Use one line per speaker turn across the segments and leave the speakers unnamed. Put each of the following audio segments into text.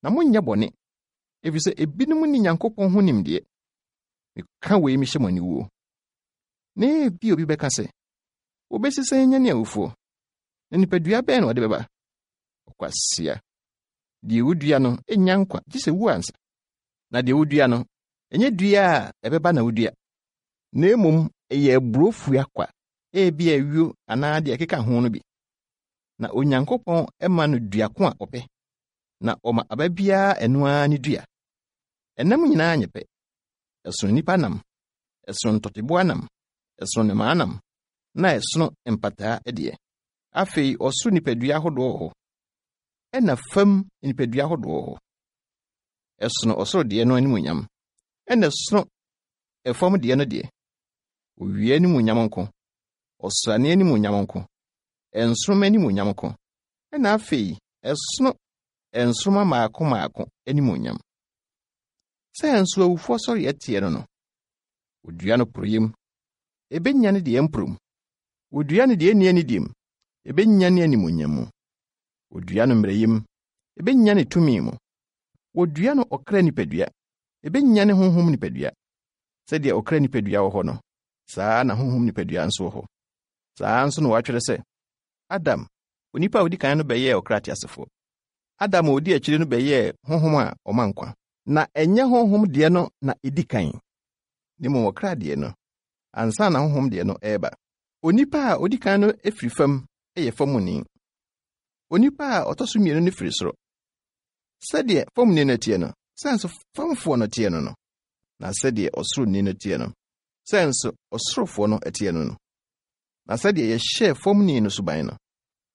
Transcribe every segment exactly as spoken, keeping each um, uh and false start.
na monyɛ bɔne efisɛ ebinom ni Nyankopɔn ho nimdeɛ meka wei mi hyɛ mo aniwuo ne bi obi bɛka sɛ obesisa nya ne awufo na nipadua bɛn na ɔde bɛba ɔkwasia die wudua no enya nkwa gye sɛ wu ansa na die wudua no enye dua a ɛbɛba na wudua na emom ɛyɛ brofua kwa ebi awio anaa de ɛkeka ho no bi na Onyankopɔn ɛma no dua ko a ɔpɛ na ɔma aba bia ɛno ara ne dua ɛnam nyinaa nyepɛ ɛsono nipa nam ɛsono ntɔteboa nam ɛsono ne maanam na ɛsono empataa ɛdeɛ afei ɔso nipadua ahodoɔ wɔ hɔ ɛna fam nipadua ahodoɔ wɔ hɔ ɛsono ɔsoro deɛ no animuonyam ɛna ɛsono ɛfam deɛ no deɛ owia animuonyam nko ɔsrane animuonyam nko ɛnsoroma animuonyam nko ɛna afei ɛsono ɛnsoroma maako maako animuonyam sɛ ɛnso awufo sɔre ɛteɛ no no odua no proyem ebenya ne deɛ mprom odua no deɛ nie ne dim ebenya ne animuonyam mu odua no mmereyem ebenya ne tumi mu odua no ɔkra nipadua ebenya ne honhom nipadua sɛ deɛ ɔkra nipadua wɔ hɔ no saa na honhom nipadua nso wɔ hɔ saa nso no watwere sɛ Adam onipa a odi kan no bɛyɛ ɔkra teasefo Adam odi akyire no bɛyɛ honhom a ɔma nkwa na ɛnyɛ honhom deɛ no na edi kan ne mo ɔkra deɛ no ansa na honhom deɛ no ɛba onipa a odi kan no efiri fam ɛyɛ famuni onipa a ɔtɔso mmienu no firi soro sɛdeɛ famuni no tie no sɛnso famfo no tie no no na sɛdeɛ ɔsoro ni no tie no sɛnso ɔsorofo no tie no no na sɛdeɛ yɛhyɛ famuni no suban no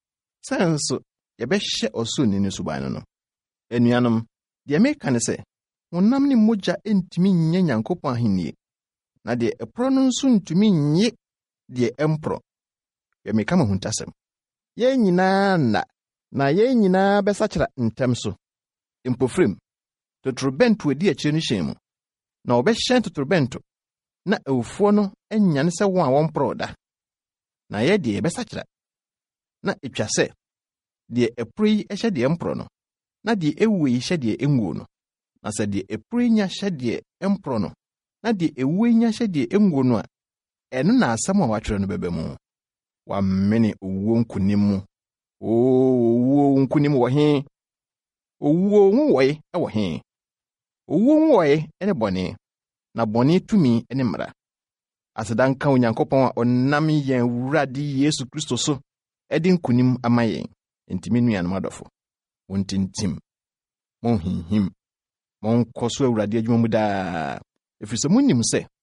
sɛnso yɛbɛhyɛ ɔsoro ni no suban no no anuanom deɛ meka ne sɛ honam ne mogya entumi nyɛ Nyankopɔn ahenni na deɛ ɛporɔ no nso ntumi nye deɛ ɛmporɔ yɛ meka ma huntasɛm yɛn nyinaa na na yɛn nyinaa bɛsakyera ntɛm so mpofrem totorobɛnto adi akyire no hyɛn mu na ɔbɛhyɛn totorobɛnto na awufoɔ no anyane sɛ wɔn a wɔmporɔ da na yɛ deɛ yɛbɛsakyera na etwa sɛ deɛ ɛporɔ yi ɛhyɛ deɛ mporɔ no na deɛ ɛwuo yi hyɛ deɛ ɛnguo no na sɛ deɛ ɛporɔ yi nya hyɛ deɛ ɛmporɔ no na deɛ ɛwuo yi nya hyɛ deɛ ɛnguo no a ɛno na asɛm a watwerɛ no bɛbɛ mu wamene owuo nkunim mu oo owuo nkunim wɔ he owuo nwɔe ɛwɔ he owuo nwɔe ɛne bɔne na bɔne tumi ɛne mmara asedanka Onyankopɔn a ɔnam yɛn Awurade Yesu Kristo so ɛde nkunim ama yɛn ntimi nuanom adɔfo wontintim monhinhim monkɔ so Awurade adwuma mu daa efisɛ munim sɛ